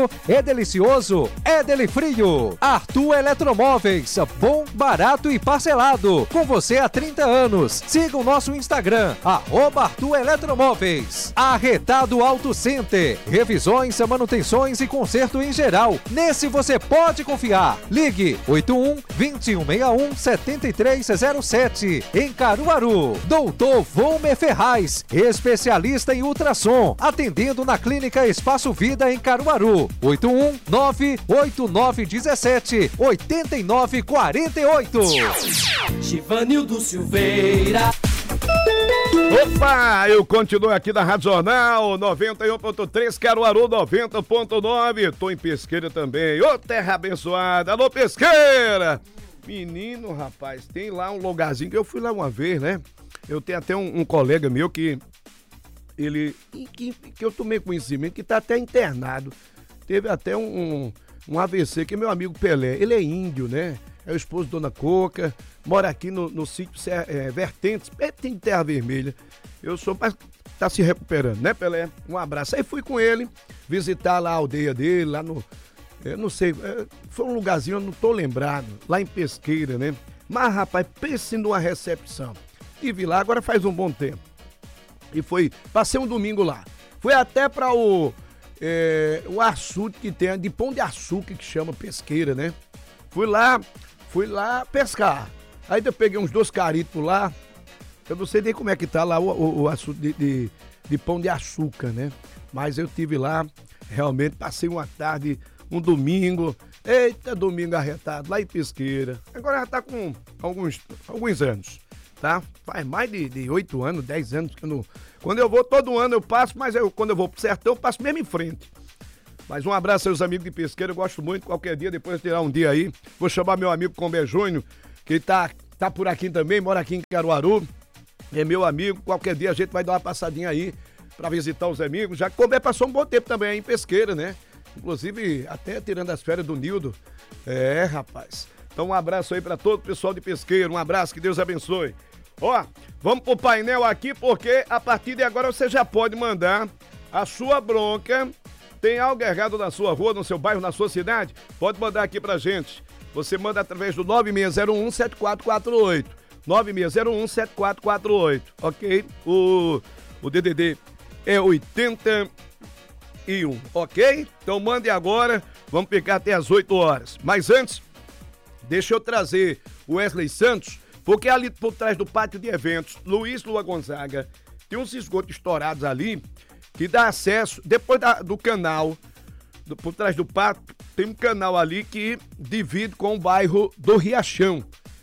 gostoso, é delicioso, é Delifrio. Arthur Eletromóveis, bom, barato e parcelado. Com você há 30 anos. Siga o nosso Instagram, @Arthur Eletromóveis. Arretado Auto Center, revisões, manutenções e conserto em geral. Nesse você pode confiar. Ligue 81-2161-7307. Em Caruaru. Doutor Volmer Ferraz, especialista em ultrassom, atendendo na Clínica Espaço Vida em Caruaru. 81-98917-8948. Givanildo Silveira. Opa, eu continuo aqui da Rádio Jornal 91.3, Caruaru 90.9. Tô em Pesqueira também. Ô, terra abençoada. Alô, Pesqueira! Menino, rapaz, tem lá um lugarzinho que eu fui lá uma vez, né? Eu tenho até um colega meu que eu tomei conhecimento que tá até internado. Teve até um AVC, que é meu amigo Pelé. Ele é índio, né? É o esposo de Dona Coca, mora aqui no sítio Vertentes, pertinho de Terra Vermelha. Mas tá se recuperando, né, Pelé? Um abraço. Aí fui com ele visitar lá a aldeia dele, lá no... Eu não sei, foi um lugarzinho, eu não tô lembrado, lá em Pesqueira, né? Mas, rapaz, pense numa recepção. Estive lá, agora faz um bom tempo. E passei um domingo lá. Fui até para o açude que tem, de Pão de Açúcar, que chama Pesqueira, né? Fui lá pescar. Aí eu peguei uns 2 caritos lá. Eu não sei nem como é que tá lá o açude de Pão de Açúcar, né? Mas eu tive lá, realmente, passei uma tarde, um domingo. Eita, domingo arretado, lá em Pesqueira. Agora já tá com alguns anos, tá? Faz mais de 8 anos, 10 anos que eu não... Quando eu vou, todo ano eu passo, mas quando eu vou pro sertão, eu passo mesmo em frente. Mas um abraço aos amigos de Pesqueira, eu gosto muito. Qualquer dia, depois de tirar um dia aí, vou chamar meu amigo Combé Júnior, que tá por aqui também, mora aqui em Caruaru. É meu amigo, qualquer dia a gente vai dar uma passadinha aí pra visitar os amigos. Já que Combé passou um bom tempo também aí em Pesqueira, né? Inclusive, até tirando as férias do Nildo. Rapaz. Então um abraço aí pra todo o pessoal de Pesqueira, um abraço, que Deus abençoe. Ó, vamos pro painel aqui, porque a partir de agora você já pode mandar a sua bronca. Tem algo errado na sua rua, no seu bairro, na sua cidade? Pode mandar aqui pra gente. Você manda através do 9601-7448. 9601-7448, ok? O DDD é 81, ok? Então mande agora, vamos ficar até as 8 horas. Mas antes, deixa eu trazer o Wesley Santos, porque ali por trás do pátio de eventos, Luiz Lua Gonzaga, tem uns esgotos estourados ali, que dá acesso, depois do canal, por trás do pátio, tem um canal ali que divide com o bairro do Riachão.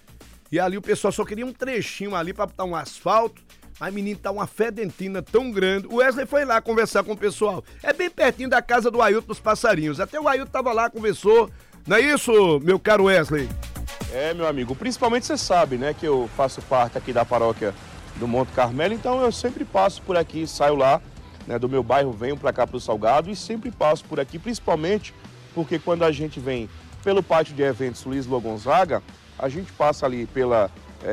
E ali o pessoal só queria um trechinho ali para botar um asfalto, mas menino, tá uma fedentina tão grande. O Wesley foi lá conversar com o pessoal. É bem pertinho da casa do Ailton dos Passarinhos. Até o Ailton tava lá, conversou. Não é isso, meu caro Wesley? Meu amigo, principalmente você sabe, né, que eu faço parte aqui da paróquia do Monte Carmelo, então eu sempre passo por aqui, saio lá, né, do meu bairro, venho para cá pro Salgado e sempre passo por aqui, principalmente porque quando a gente vem pelo pátio de eventos Luiz Lua Gonzaga, a gente passa ali pela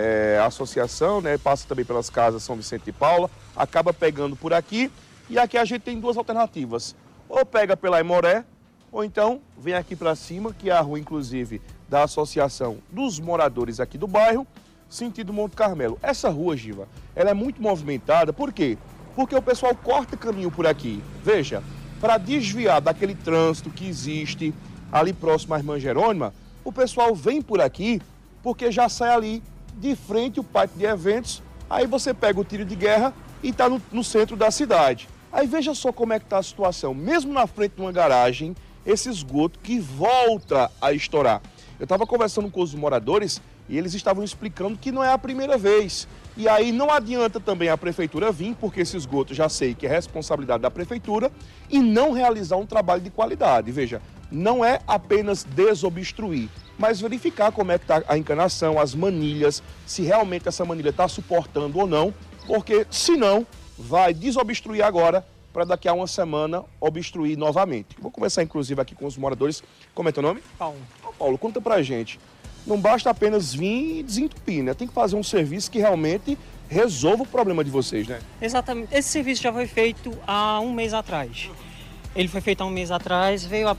associação, né, passa também pelas casas São Vicente de Paula, acaba pegando por aqui e aqui a gente tem 2 alternativas, ou pega pela Aimoré, ou então vem aqui para cima, que é a rua inclusive da associação dos moradores aqui do bairro, sentido Monte Carmelo. Essa rua, Giva, ela é muito movimentada, por quê? Porque o pessoal corta caminho por aqui. Veja, para desviar daquele trânsito que existe ali próximo à Irmã Jerônima, o pessoal vem por aqui porque já sai ali de frente o pátio de eventos, aí você pega o tiro de guerra e está no centro da cidade. Aí veja só como é que está a situação, mesmo na frente de uma garagem, esse esgoto que volta a estourar. Eu estava conversando com os moradores e eles estavam explicando que não é a primeira vez. E aí não adianta também a prefeitura vir, porque esse esgoto já sei que é responsabilidade da prefeitura, e não realizar um trabalho de qualidade. Veja, não é apenas desobstruir, mas verificar como é que está a encanação, as manilhas, se realmente essa manilha está suportando ou não, porque senão vai desobstruir agora para daqui a uma semana obstruir novamente. Vou começar inclusive aqui com os moradores. Como é teu nome? Paulo. Paulo, conta pra gente. Não basta apenas vir e desentupir, né? Tem que fazer um serviço que realmente resolva o problema de vocês, né? Exatamente. Esse serviço já foi feito há um mês atrás. Ele foi feito há um mês atrás, veio a